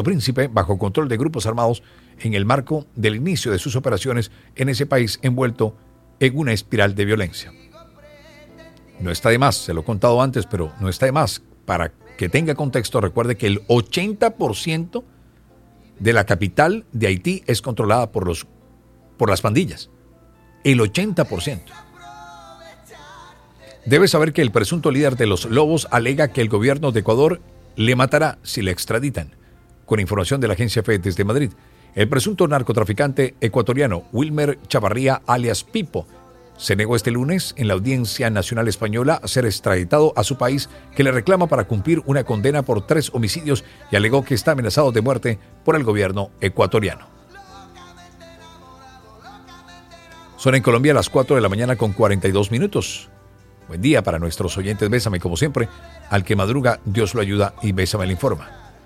Príncipe bajo control de grupos armados en el marco del inicio de sus operaciones en ese país envuelto en una espiral de violencia. No está de más, se lo he contado antes, pero no está de más. Para que tenga contexto, recuerde que el 80% de la capital de Haití es controlada por las pandillas. El 80%. Debe saber que el presunto líder de los Lobos alega que el gobierno de Ecuador le matará si le extraditan. Con información de la agencia EFE desde Madrid, el presunto narcotraficante ecuatoriano Wilmer Chavarría, alias Pipo, se negó este lunes en la Audiencia Nacional Española a ser extraditado a su país, que le reclama para cumplir una condena por 3 homicidios y alegó que está amenazado de muerte por el gobierno ecuatoriano. Son en Colombia las 4 de la mañana con 42 minutos. Buen día para nuestros oyentes. Bésame, como siempre. Al que madruga, Dios lo ayuda y Bésame le informa.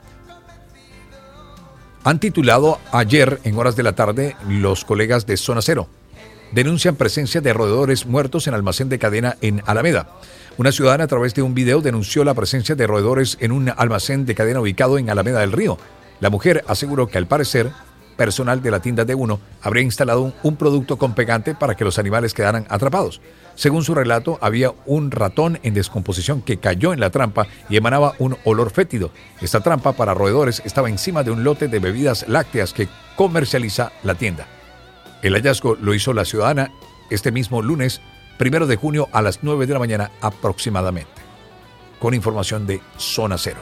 Han titulado ayer, en horas de la tarde, los colegas de Zona Cero. Denuncian presencia de roedores muertos en almacén de cadena en Alameda. Una ciudadana a través de un video denunció la presencia de roedores en un almacén de cadena ubicado en Alameda del Río. La mujer aseguró que al parecer, personal de la tienda de Uno habría instalado un producto con pegante para que los animales quedaran atrapados. Según su relato, había un ratón en descomposición que cayó en la trampa y emanaba un olor fétido. Esta trampa para roedores estaba encima de un lote de bebidas lácteas que comercializa la tienda. El hallazgo lo hizo la ciudadana este mismo lunes, 1 de junio a las 9 de la mañana aproximadamente. Con información de Zona Cero.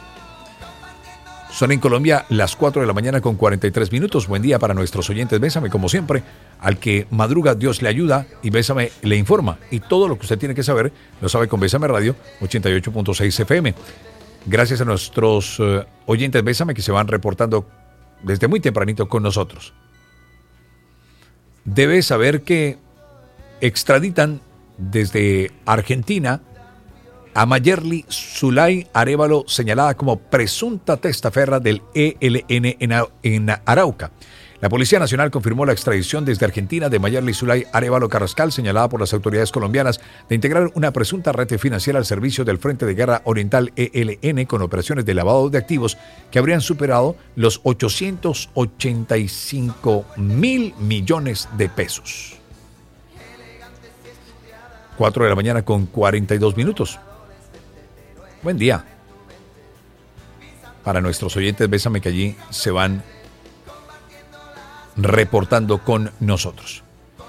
Son en Colombia las 4 de la mañana con 43 minutos. Buen día para nuestros oyentes. Bésame, como siempre. Al que madruga, Dios le ayuda y Bésame le informa. Y todo lo que usted tiene que saber lo sabe con Bésame Radio 88.6 FM. Gracias a nuestros oyentes Bésame que se van reportando desde muy tempranito con nosotros. Debe saber que extraditan desde Argentina a Mayerly Zulay Arévalo, señalada como presunta testaferra del ELN en Arauca. La Policía Nacional confirmó la extradición desde Argentina de Mayerly Zulay Arévalo Carrascal, señalada por las autoridades colombianas de integrar una presunta red financiera al servicio del Frente de Guerra Oriental ELN con operaciones de lavado de activos que habrían superado los 885.000 millones de pesos. 4 de la mañana con 42 minutos. Buen día. Para nuestros oyentes, Bésame, que allí se van reportando con nosotros.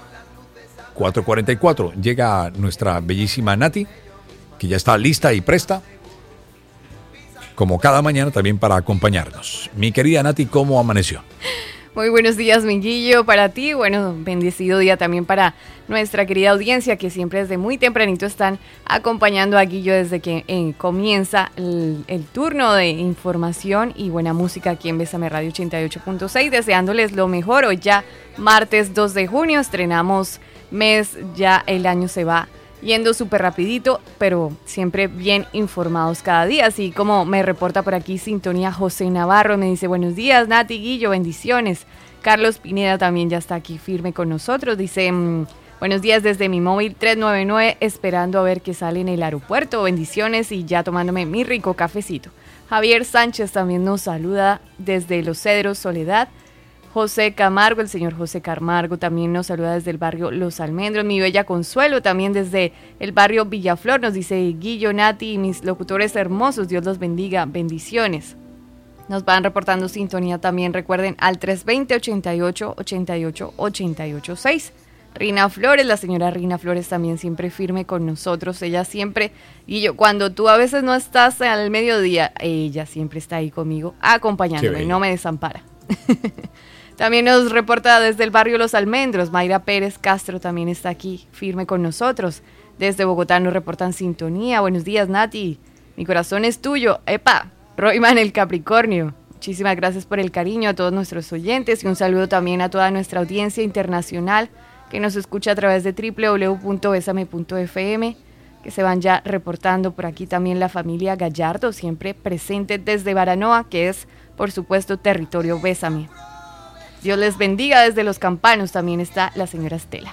4:44. Llega nuestra bellísima Nati, que ya está lista y presta, como cada mañana, también para acompañarnos. Mi querida Nati, ¿cómo amaneció? Muy buenos días, Minguillo, para ti. Bueno, bendecido día también para nuestra querida audiencia que siempre desde muy tempranito están acompañando a Guillo desde que comienza el turno de información y buena música aquí en Bésame Radio 88.6. Deseándoles lo mejor. Hoy ya martes 2 de junio estrenamos mes, ya el año se va yendo súper rapidito, pero siempre bien informados cada día, así como me reporta por aquí Sintonía José Navarro, me dice buenos días Nati, Guillo, bendiciones. Carlos Pineda también ya está aquí firme con nosotros, dice buenos días desde mi móvil 399, esperando a ver qué sale en el aeropuerto, bendiciones y ya tomándome mi rico cafecito. Javier Sánchez también nos saluda desde Los Cedros, Soledad. José Camargo, el señor José Camargo también nos saluda desde el barrio Los Almendros. Mi bella Consuelo también desde el barrio Villaflor nos dice Guillo, Nati y mis locutores hermosos, Dios los bendiga, bendiciones. Nos van reportando sintonía también, recuerden, al 320-88-88-886. Rina Flores, la señora Rina Flores también siempre firme con nosotros, ella siempre, Guillo, cuando tú a veces no estás al mediodía, ella siempre está ahí conmigo, acompañándome y no me desampara. También nos reporta desde el barrio Los Almendros, Mayra Pérez Castro también está aquí, firme con nosotros. Desde Bogotá nos reportan sintonía. Buenos días, Nati. Mi corazón es tuyo. ¡Epa! Royman el Capricornio. Muchísimas gracias por el cariño a todos nuestros oyentes y un saludo también a toda nuestra audiencia internacional que nos escucha a través de www.besame.fm, que se van ya reportando por aquí también la familia Gallardo, siempre presente desde Baranoa, que es, por supuesto, territorio Bésame. Dios les bendiga. Desde Los Campanos también está la señora Estela.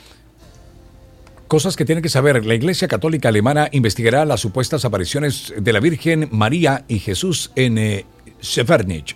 Cosas que tienen que saber. La Iglesia Católica Alemana investigará las supuestas apariciones de la Virgen María y Jesús en Severnich.